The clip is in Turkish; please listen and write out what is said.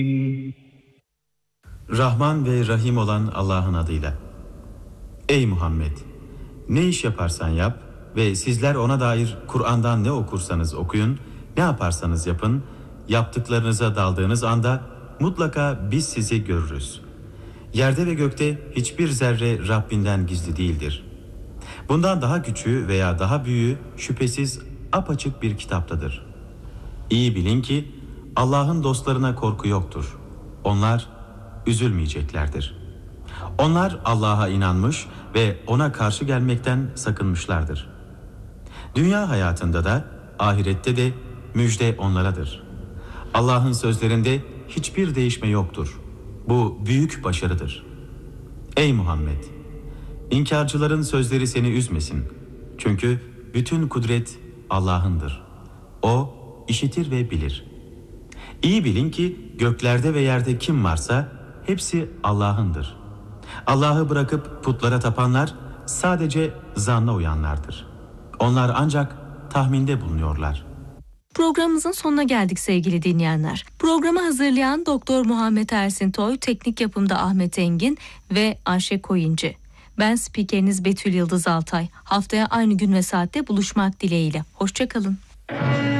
Rahman ve Rahim olan Allah'ın adıyla. Ey Muhammed! Ne iş yaparsan yap ve sizler ona dair Kur'an'dan ne okursanız okuyun, ne yaparsanız yapın, yaptıklarınıza daldığınız anda mutlaka biz sizi görürüz. Yerde ve gökte hiçbir zerre Rabbinden gizli değildir. Bundan daha küçüğü veya daha büyüğü şüphesiz apaçık bir kitaptadır. İyi bilin ki Allah'ın dostlarına korku yoktur. Onlar üzülmeyeceklerdir. Onlar Allah'a inanmış ve ona karşı gelmekten sakınmışlardır. Dünya hayatında da ahirette de müjde onlaradır. Allah'ın sözlerinde hiçbir değişme yoktur. Bu büyük başarıdır. Ey Muhammed! İnkarcıların sözleri seni üzmesin. Çünkü bütün kudret Allah'ındır. O işitir ve bilir. İyi bilin ki göklerde ve yerde kim varsa hepsi Allah'ındır. Allah'ı bırakıp putlara tapanlar sadece zanna uyanlardır. Onlar ancak tahminde bulunuyorlar. Programımızın sonuna geldik sevgili dinleyenler. Programı hazırlayan Doktor Muhammed Ersin Toy, teknik yapımda Ahmet Engin ve Ayşe Koyuncu. Ben spikeriniz Betül Yıldız Altay. Haftaya aynı gün ve saatte buluşmak dileğiyle. Hoşça kalın.